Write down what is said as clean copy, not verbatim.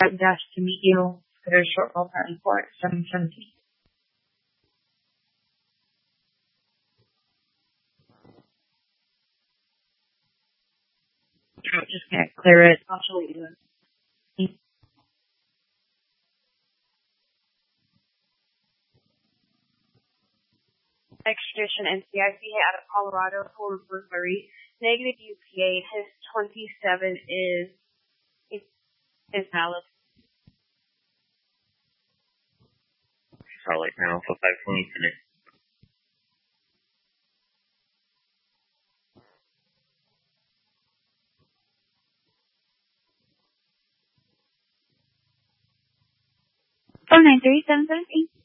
dash to meet you for the shortfall party for 717. I'm just gonna clear it. I'll show you. Extradition NCIC out of Colorado for burglary. Negative UPA. His 27 is valid. Starlight now for 520 minutes. Oh, 93717.